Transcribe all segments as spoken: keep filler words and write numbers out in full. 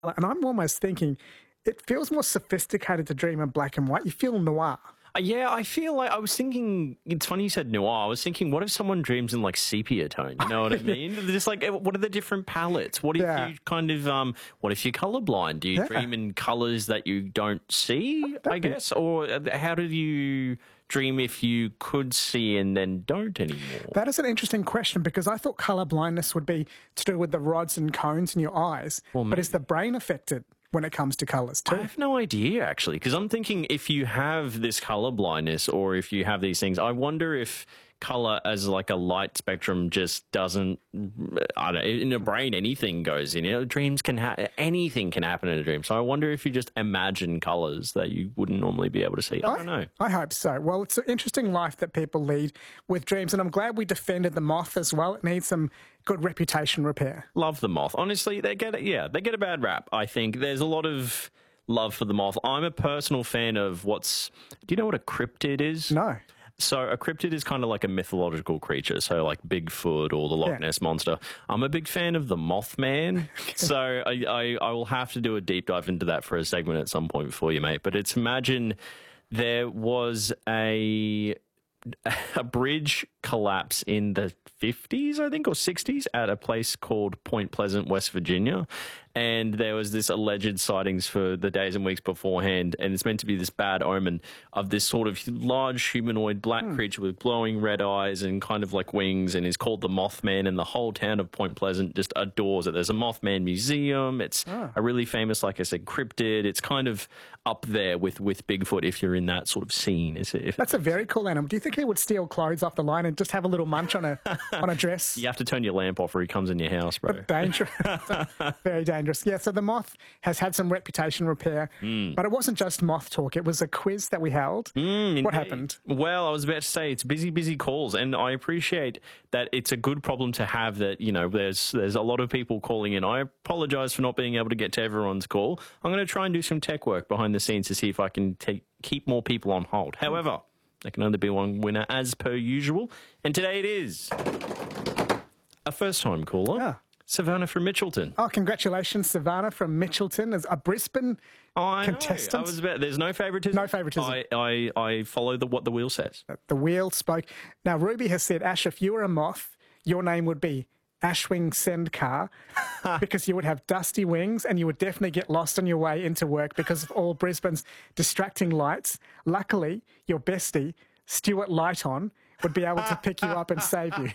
And I'm almost thinking it feels more sophisticated to dream in black and white. You feel noir. Uh, yeah, I feel like I was thinking, it's funny you said noir. I was thinking, what if someone dreams in like sepia tone? You know what I mean? Just like, what are the different palettes? What if Yeah. you kind of, um, what if you're colorblind? Do you Yeah. dream in colors that you don't see, I be- guess? Or uh, how do you dream if you could see and then don't anymore? That is an interesting question because I thought colour blindness would be to do with the rods and cones in your eyes. Well, but is the brain affected when it comes to colours too? I have no idea, actually, because I'm thinking if you have this color blindness or if you have these things, I wonder if color as like a light spectrum just doesn't, I don't know, in a brain, anything goes in. You know, dreams can ha- anything can happen in a dream. So I wonder if you just imagine colors that you wouldn't normally be able to see. I don't know. I hope so. Well, it's an interesting life that people lead with dreams, and I'm glad we defended the moth as well. It needs some good reputation repair. Love the moth. Honestly, they get it. Yeah, they get a bad rap. I think there's a lot of love for the moth. I'm a personal fan of what's. Do you know what a cryptid is? No. So a cryptid is kind of like a mythological creature, so like Bigfoot or the Loch Yeah. Ness Monster. I'm a big fan of the Mothman, so I, I, I will have to do a deep dive into that for a segment at some point for you, mate. But it's imagine there was a a bridge collapse in the fifties, I think, or sixties at a place called Point Pleasant, West Virginia. And there was this alleged sightings for the days and weeks beforehand. And it's meant to be this bad omen of this sort of large humanoid black Hmm. creature with glowing red eyes and kind of like wings, and is called the Mothman. And the whole town of Point Pleasant just adores it. There's a Mothman museum. It's Ah. a really famous, like I said, cryptid. It's kind of up there with, with Bigfoot if you're in that sort of scene. Is it, if, That's a very cool animal. Do you think he would steal clothes off the line and just have a little munch on a on a dress? You have to turn your lamp off or he comes in your house, bro. Dangerous. Very dangerous. Yeah, so the moth has had some reputation repair, Hmm. but it wasn't just moth talk. It was a quiz that we held. What Indeed. happened? Well, I was about to say it's busy, busy calls, and I appreciate that it's a good problem to have. That you know, there's there's a lot of people calling in. I apologise for not being able to get to everyone's call. I'm going to try and do some tech work behind the scenes to see if I can take, keep more people on hold. However, there can only be one winner as per usual, and today it is a first-time caller. Yeah. Savannah from Mitchelton. Oh, congratulations, Savannah from Mitchelton, as a Brisbane I contestant. know. I was about, there's no favouritism. No favouritism. I, I, I follow the, what the wheel says. The wheel spoke. Now, Ruby has said, Ash, if you were a moth, your name would be Ashwing Sendkar because you would have dusty wings and you would definitely get lost on your way into work because of all Brisbane's distracting lights. Luckily, your bestie, Stuart Lighton, would be able to pick you up and save you.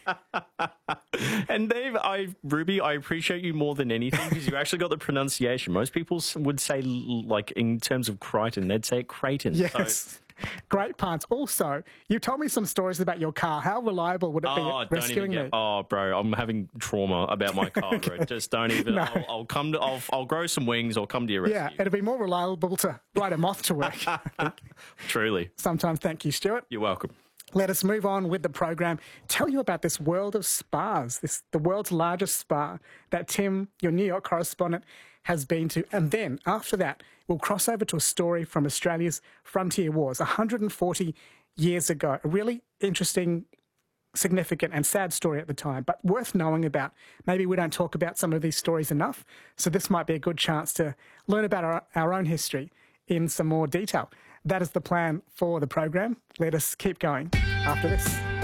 And Dave, I Ruby, I appreciate you more than anything because you actually got the pronunciation. Most people s- would say, l- like in terms of Crichton, they'd say Creighton. So- Yes. Great puns. Also, you told me some stories about your car. How reliable would it be Oh, at don't rescuing even me? get. Oh, bro, I'm having trauma about my car, bro. Just don't even. No. I'll, I'll come to. I'll, I'll grow some wings. I'll come to your rescue. Yeah, it'd be more reliable to ride a moth to work. Truly, Sometimes. Thank you, Stuart. you're welcome. Let us move on with the program. Tell you about this world of spas, this the world's largest spa that Tim, your New York correspondent, has been to. And then after that, we'll cross over to a story from Australia's Frontier Wars, one hundred forty years ago. A really interesting, significant and sad story at the time, but worth knowing about. Maybe we don't talk about some of these stories enough, so this might be a good chance to learn about our, our own history in some more detail. That is the plan for the program. Let us keep going after this.